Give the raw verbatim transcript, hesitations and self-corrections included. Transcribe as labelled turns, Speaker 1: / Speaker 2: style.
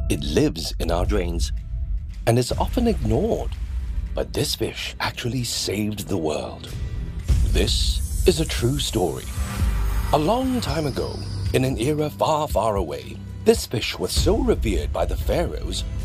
Speaker 1: It lives in our drains and is often ignored, but this fish actually saved the world. This is a true story. A long time ago, in an era far, far away, this fish was so revered by the pharaohs